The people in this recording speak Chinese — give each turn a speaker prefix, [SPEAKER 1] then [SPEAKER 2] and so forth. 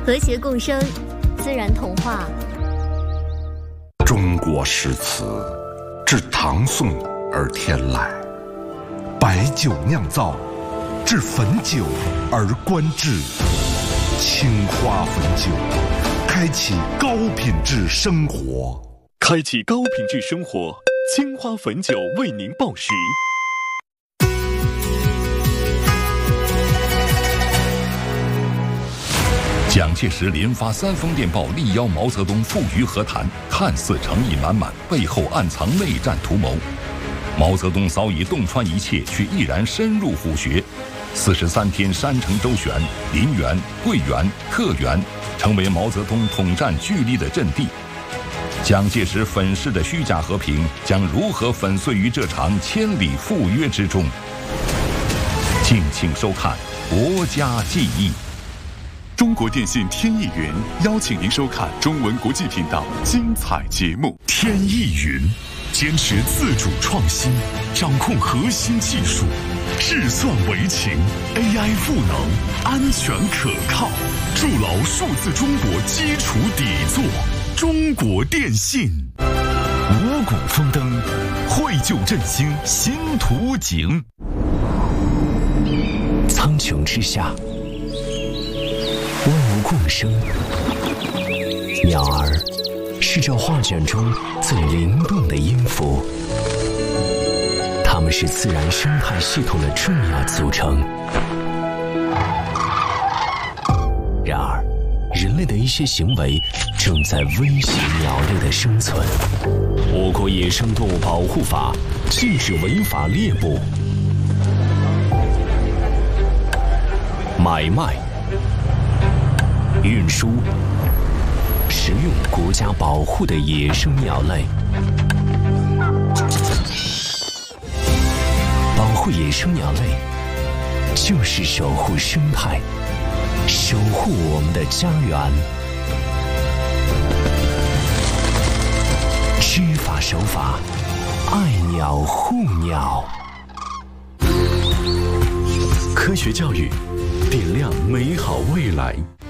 [SPEAKER 1] 和谐共生，自然童话。
[SPEAKER 2] 中国诗词自唐宋而天来，白酒酿造，至汾酒而观致。青花汾酒，开启高品质生活。
[SPEAKER 3] 开启高品质生活，青花汾酒为您报时。
[SPEAKER 4] 蒋介石连发3封电报力邀毛泽东赴渝和谈，看似诚意满满，背后暗藏内战图谋。毛泽东早已洞穿一切，却毅然深入虎穴。43天山城周旋，林园、桂园、特园成为毛泽东统战据力的阵地。蒋介石粉饰的虚假和平将如何粉碎于这场千里赴约之中？敬请收看《国家记忆》。
[SPEAKER 3] 中国电信天翼云邀请您收看中文国际频道精彩节目。
[SPEAKER 5] 天翼云坚持自主创新，掌控核心技术，智算为情 ，AI 赋能，安全可靠，筑牢数字中国基础底座。中国电信，五谷丰登，绘就振兴新图景。苍穹之下，万物共生，鸟儿是这画卷中最灵动的音符，它们是自然生态系统的重要组成。然而，人类的一些行为正在威胁鸟类的生存。我国野生动物保护法禁止违法猎捕、买卖、运输、食用国家保护的野生鸟类。保护野生鸟类，就是守护生态，守护我们的家园。知法守法，爱鸟护鸟。
[SPEAKER 3] 科学教育，点亮美好未来。